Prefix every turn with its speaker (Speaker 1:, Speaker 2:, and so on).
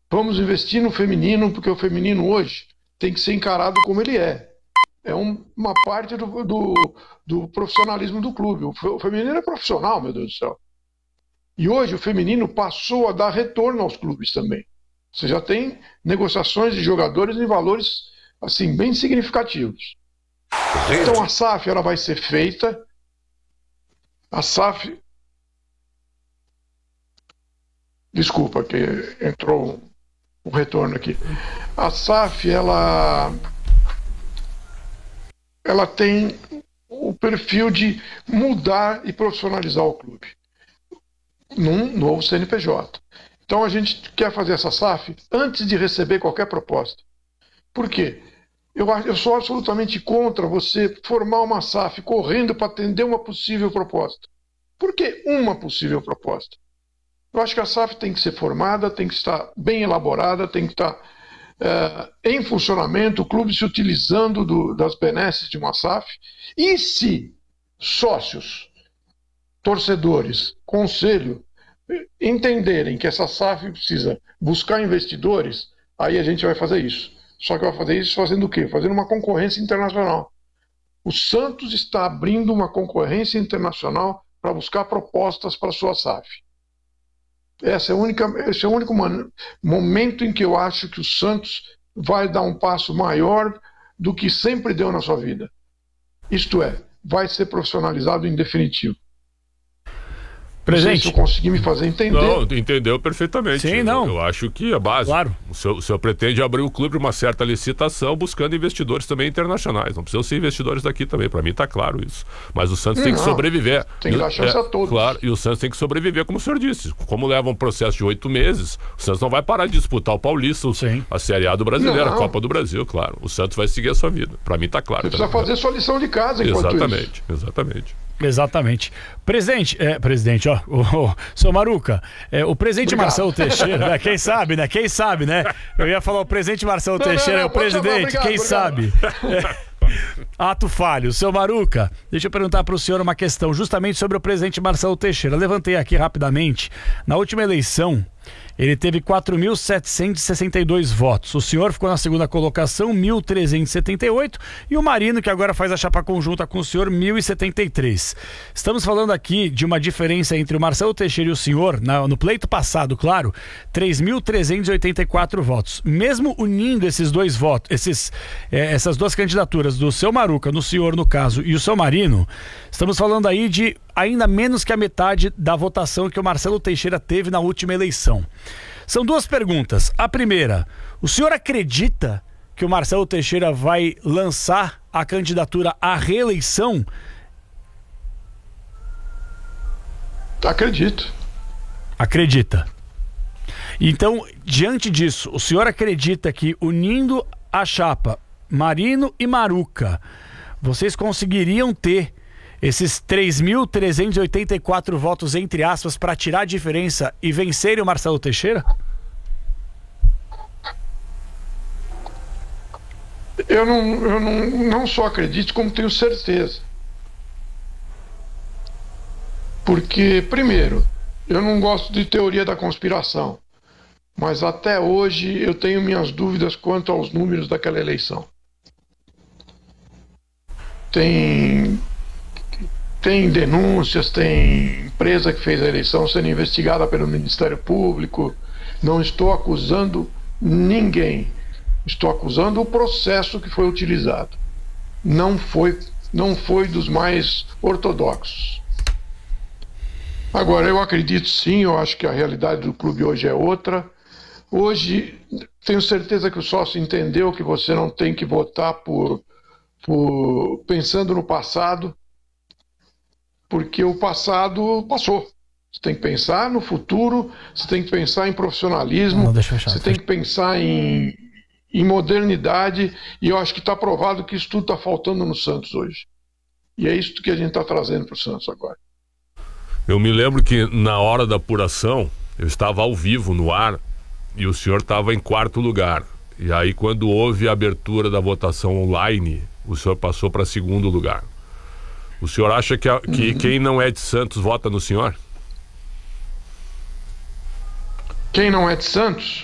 Speaker 1: Vamos investir no feminino, porque o feminino hoje tem que ser encarado como ele é. É uma parte do profissionalismo do clube. O feminino é profissional, meu Deus do céu. E hoje o feminino passou a dar retorno aos clubes também. Você já tem negociações de jogadores em valores assim bem significativos. Então a SAF ela vai ser feita. A SAF... Desculpa, que entrou um retorno aqui. A SAF ela tem o perfil de mudar e profissionalizar o clube num novo CNPJ. Então a gente quer fazer essa SAF antes de receber qualquer proposta. Por quê? Eu sou absolutamente contra você formar uma SAF correndo para atender uma possível proposta. Por que uma possível proposta? Eu acho que a SAF tem que ser formada, tem que estar bem elaborada, tem que estar em funcionamento, o clube se utilizando das benesses de uma SAF. E se sócios, torcedores, conselho, entenderem que essa SAF precisa buscar investidores, aí a gente vai fazer isso. Só que vai fazer isso fazendo o quê? Fazendo uma concorrência internacional. O Santos está abrindo uma concorrência internacional para buscar propostas para a sua SAF. Esse é o único momento em que eu acho que o Santos vai dar um passo maior do que sempre deu na sua vida. Isto é, vai ser profissionalizado em definitivo.
Speaker 2: Presidente,
Speaker 1: não sei se eu consegui me fazer entender.
Speaker 3: Não, entendeu perfeitamente.
Speaker 2: Sim, não.
Speaker 3: Eu acho que a base.
Speaker 2: Claro.
Speaker 3: O senhor pretende abrir o clube para uma certa licitação, buscando investidores também internacionais. Não precisam ser investidores daqui também. Para mim está claro isso. Mas o Santos tem que sobreviver.
Speaker 1: Tem que dar chance a todos.
Speaker 3: Claro, e o Santos tem que sobreviver, como o senhor disse. Como leva um processo de 8 meses, o Santos não vai parar de disputar o Paulista, a Série A do Brasileiro, a Copa do Brasil, claro. O Santos vai seguir a sua vida. Para mim está claro.
Speaker 1: Você precisa fazer sua lição de casa enquanto
Speaker 3: exatamente,
Speaker 1: isso.
Speaker 3: Exatamente.
Speaker 2: Presidente, o seu Maruca, o presidente Marcelo Teixeira, né? Quem sabe, né? Eu ia falar o presidente Marcelo Teixeira, é o presidente, quem sabe? Ato falho. Seu Maruca, deixa eu perguntar para o senhor uma questão justamente sobre o presidente Marcelo Teixeira. Levantei aqui rapidamente. Na última eleição, ele teve 4.762 votos. O senhor ficou na segunda colocação, 1.378. E o Marino, que agora faz a chapa conjunta com o senhor, 1.073. Estamos falando aqui de uma diferença entre o Marcelo Teixeira e o senhor, no pleito passado, claro, 3.384 votos. Mesmo unindo esses dois votos, essas duas candidaturas do seu Maruca, no senhor, no caso, e o seu Marino, estamos falando aí de ainda menos que a metade da votação que o Marcelo Teixeira teve na última eleição. São duas perguntas. A primeira, o senhor acredita que o Marcelo Teixeira vai lançar a candidatura à reeleição?
Speaker 1: Acredito.
Speaker 2: Acredita. Então, diante disso, o senhor acredita que unindo a chapa Marino e Maruca, vocês conseguiriam ter esses 3.384 votos, entre aspas, para tirar a diferença e vencerem o Marcelo Teixeira?
Speaker 1: Eu não só acredito, como tenho certeza. Porque, primeiro, eu não gosto de teoria da conspiração, mas até hoje eu tenho minhas dúvidas quanto aos números daquela eleição. Tem denúncias, tem empresa que fez a eleição sendo investigada pelo Ministério Público. Não estou acusando ninguém. Estou acusando o processo que foi utilizado. Não foi dos mais ortodoxos. Agora, eu acredito sim, eu acho que a realidade do clube hoje é outra. Hoje, tenho certeza que o sócio entendeu que você não tem que votar pensando no passado, porque o passado passou. Você tem que pensar no futuro, você tem que pensar em profissionalismo, você tem que pensar em modernidade, e eu acho que está provado que isso tudo está faltando no Santos hoje. E é isso que a gente está trazendo para o Santos agora.
Speaker 3: Eu me lembro que na hora da apuração, eu estava ao vivo no ar e o senhor estava em 4º lugar. E aí, quando houve a abertura da votação online, o senhor passou para 2º lugar. O senhor acha que quem não é de Santos vota no senhor?
Speaker 1: Quem não é de Santos?